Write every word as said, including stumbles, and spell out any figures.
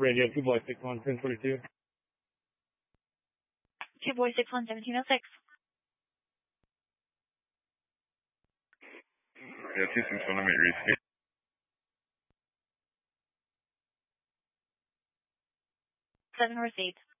Radio two boy six one ten forty two. Two boy six one seventeen oh six. Yeah, two six one, I'm at Reese. Seven received.